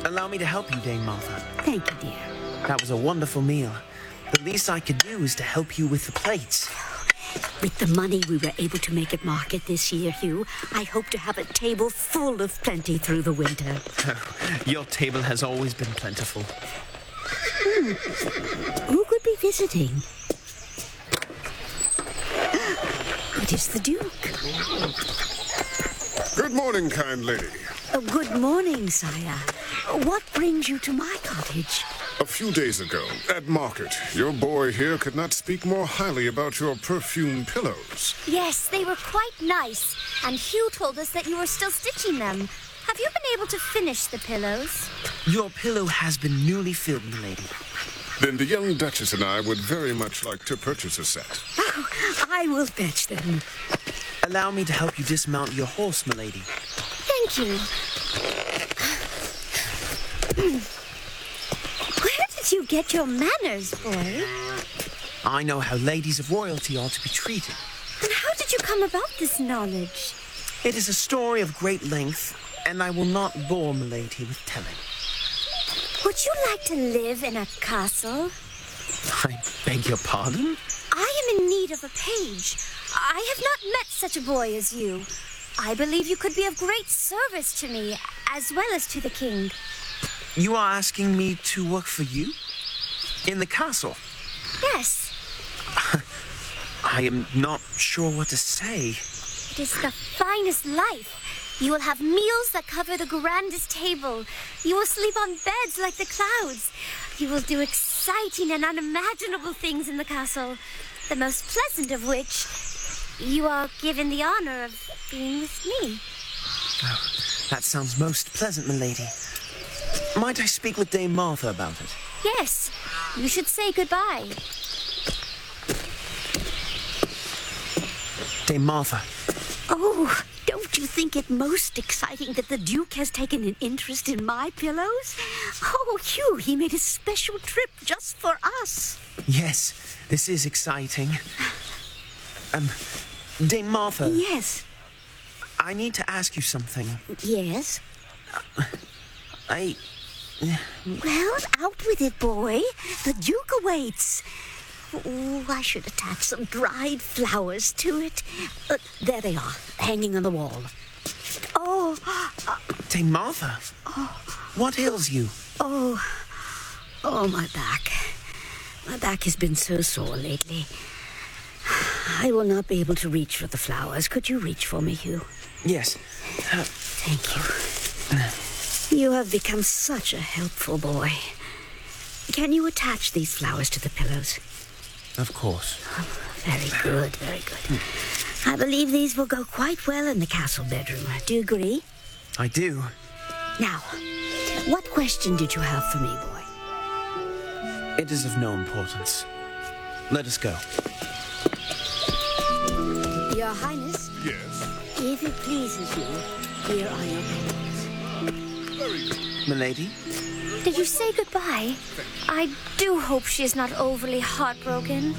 Allow me to help you, Dame Martha. Thank you, dear. That was a wonderful meal. The least I could do is to help you with the plates. With the money we were able to make at market this year, Hugh, I hope to have a table full of plenty through the winter. Your table has always been plentiful. Who could be visiting? It is the Duke. Good morning, kind lady. Good morning, sire. What brings you to my cottage? A few days ago, at market, your boy here could not speak more highly about your perfumed pillows. Yes, they were quite nice. And Hugh told us that you were still stitching them. Have you been able to finish the pillows? Your pillow has been newly filled, milady. Then the young Duchess and I would very much like to purchase a set. Oh, I will fetch them. Allow me to help you dismount your horse, milady. Thank you. Where did you get your manners, boy? I know how ladies of royalty ought to be treated. And how did you come about this knowledge? It is a story of great length, and I will not bore milady with telling. Would you like to live in a castle? I beg your pardon? I am in need of a page. I have not met such a boy as you. I believe you could be of great service to me, as well as to the king. You are asking me to work for you? In the castle? Yes. I am not sure what to say. It is the finest life. You will have meals that cover the grandest table. You will sleep on beds like the clouds. You will do exciting and unimaginable things in the castle, the most pleasant of which you are given the honor of being with me. Oh, that sounds most pleasant, milady. Might I speak with Dame Martha about it? Yes, you should say goodbye. Dame Martha. Oh, don't you think it most exciting that the Duke has taken an interest in my pillows? Oh, Hugh, he made a special trip just for us. Yes, this is exciting. Dame Martha. Yes. I need to ask you something. Yes? Well, out with it, boy. The Duke awaits. Oh, I should attach some dried flowers to it. There they are, hanging on the wall. Oh. Dame Martha. What ails you? Oh, my back. My back has been so sore lately. I will not be able to reach for the flowers. Could you reach for me, Hugh? Yes. Thank you. You have become such a helpful boy. Can you attach these flowers to the pillows? Of course. Oh, very good, very good. I believe these will go quite well in the castle bedroom. Do you agree? I do. Now, what question did you have for me, boy? It is of no importance. Let us go. Your Highness? Yes? If it pleases you, here are your pennies. Very good. Milady? Did you say goodbye? I do hope she is not overly heartbroken.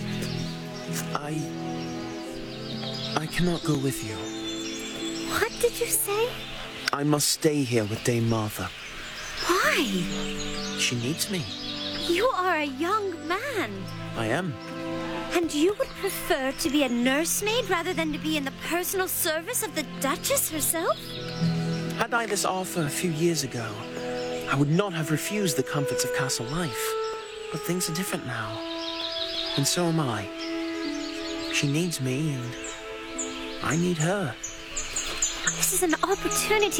I cannot go with you. What did you say? I must stay here with Dame Martha. Why? She needs me. You are a young man. I am. And you would prefer to be a nursemaid rather than to be in the personal service of the Duchess herself? Had I this offer a few years ago, I would not have refused the comforts of castle life. But things are different now. And so am I. She needs me, and I need her. This is an opportunity